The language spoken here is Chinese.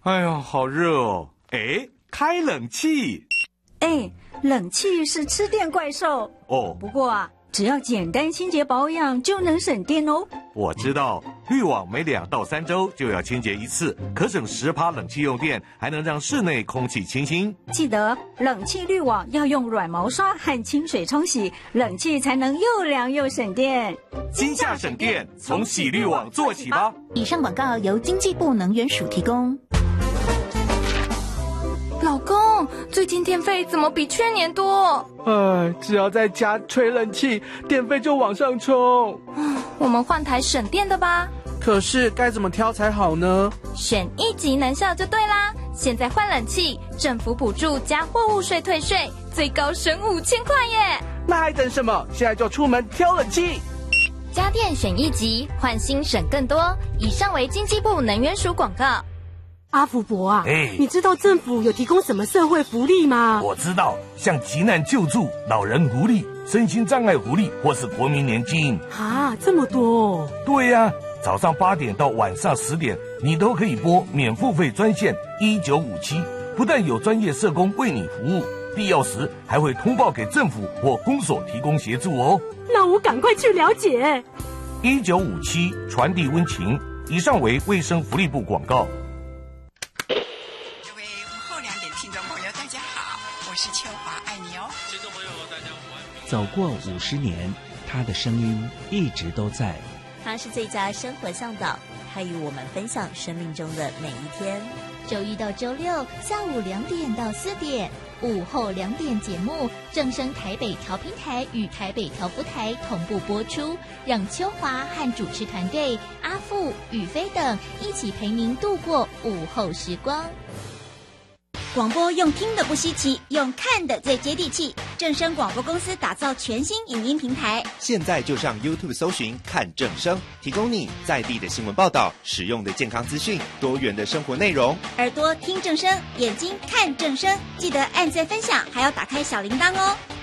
哎呀，好热哦！哎，开冷气。 哎，冷气是吃电怪兽哦。 不过啊，只要简单清洁保养就能省电哦。 我知道，滤网每2到3周就要清洁一次，可省10%冷气用电，还能让室内空气清新。 记得冷气滤网要用软毛刷和清水冲洗，冷气才能又凉又省电。 今夏省电，从洗滤网做起吧。 以上广告由经济部能源署提供。 老公，最近电费怎么比去年多？ 只要在家吹冷气，电费就往上冲。 我们换台省电的吧。 可是该怎么挑才好呢？ 选1级能效就对啦。现在换冷气，政府补助加货物税退税，最高省5000块耶！ 那还等什么？现在就出门挑冷气。 家电选1级，换新省更多。以上为经济部能源署广告。 阿福伯啊，你知道政府有提供什么社会福利吗？ 我知道，像急难救助、老人福利、身心障碍福利或是国民年金。 这么多哦。 对呀，早上8点到晚上10点，你都可以拨免付费专线1957，不但有专业社工为你服务，必要时还会通报给政府或公所提供协助哦。 那我赶快去了解。 1957传递温情。以上为卫生福利部广告。 是秋华，爱你哦。听众朋友大家午安。 走过50年，他的声音一直都在。 他是最佳生活向导，他与我们分享生命中的每一天。 周一到周六下午2点到4点，午后2点节目正声台北调频台与台北调布台同步播出，让秋华和主持团队阿富、宇飞等一起陪您度过午后时光。 广播用听的不稀奇，用看的最接地气。正声广播公司打造全新影音平台， 现在就上 YouTube 搜寻看正声，提供你在地的新闻报道、实用的健康资讯、多元的生活内容。 耳朵听正声，眼睛看正声，记得按赞分享，还要打开小铃铛哦。